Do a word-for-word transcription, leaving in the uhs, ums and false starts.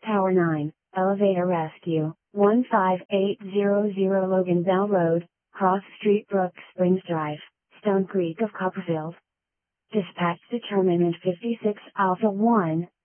Tower nine, Elevator Rescue, one five eight zero zero Logan Bell Road, Cross Street Brook Springs Drive, Stone Creek of Copperfield. Dispatch determinant fifty-six Alpha one,